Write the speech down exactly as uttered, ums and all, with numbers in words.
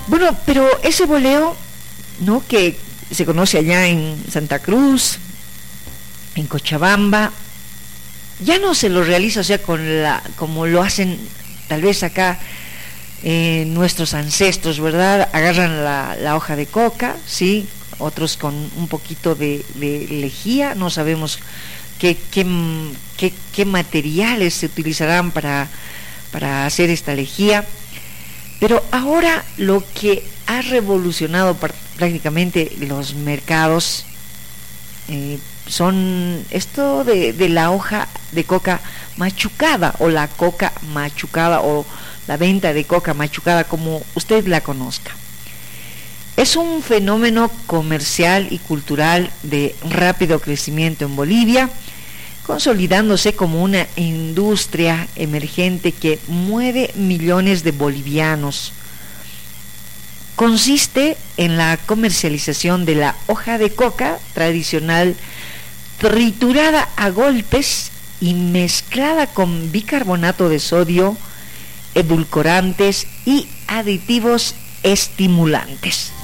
Bueno, pero ese boleo, ¿no?, que se conoce allá en Santa Cruz, en Cochabamba, ya no se lo realiza, o sea, con la, como lo hacen tal vez acá eh, nuestros ancestros, ¿verdad? Agarran la, la hoja de coca, sí, otros con un poquito de, de lejía, no sabemos qué, qué, qué, qué materiales se utilizarán para, para hacer esta lejía, pero ahora lo que ha revolucionado prácticamente los mercados eh, son esto de, de la hoja de coca machucada, o la coca machucada, o la venta de coca machucada, como usted la conozca. Es un fenómeno comercial y cultural de rápido crecimiento en Bolivia, consolidándose como una industria emergente que mueve millones de bolivianos. Consiste en la comercialización de la hoja de coca tradicional, triturada a golpes y mezclada con bicarbonato de sodio, edulcorantes y aditivos estimulantes.